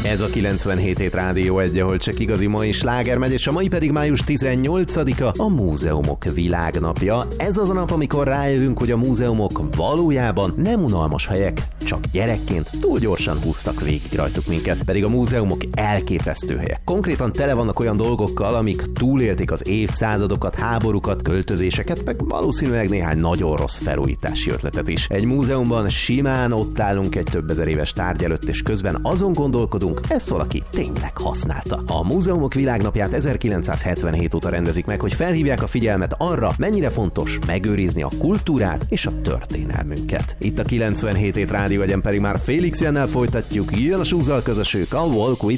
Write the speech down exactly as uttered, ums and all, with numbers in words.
Ez a kilencvenhét hét Rádió egy, ahol csak igazi mai sláger megy, és a mai pedig május tizennyolcadika, a Múzeumok Világnapja. Ez az a nap, amikor rájövünk, hogy a múzeumok valójában nem unalmas helyek, csak gyerekként túl gyorsan húztak végig rajtuk minket, pedig a múzeumok elképesztő helyek. Konkrétan tele vannak olyan dolgokkal, amik túlélték az évszázadokat, háborúkat, költözéseket, meg valószínűleg néhány nagyon rossz felújítási ötletet is. Egy múzeumban simán ott állunk egy több ezer éves tárgy előtt, és közben azon gondolkodunk, ezt valaki tényleg használta. A Múzeumok Világnapját ezerkilencszázhetvenhét óta rendezik meg, hogy felhívják a figyelmet arra, mennyire fontos megőrizni a kultúrát és a történelmünket. Itt a kilencvenhét hét Rádió egyen pedig már Félix Jennel folytatjuk, jön a Súzzal közösük, a Walk with